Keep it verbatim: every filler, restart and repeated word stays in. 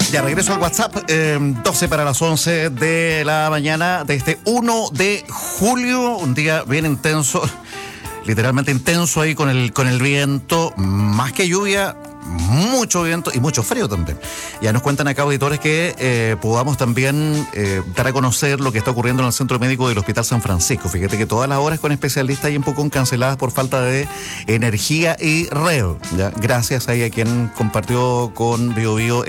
Ya regreso al WhatsApp, eh, doce para las once de la mañana de este uno de julio, un día bien intenso, literalmente intenso ahí con el, con el viento, más que lluvia, mucho viento y mucho frío también. Ya nos cuentan acá auditores que eh, podamos también eh, dar a conocer lo que está ocurriendo en el Centro Médico del Hospital San Francisco. Fíjate que todas las horas con especialistas ahí en Pucón canceladas por falta de energía y red. ¿Ya? Gracias ahí a quien compartió con Bio Bio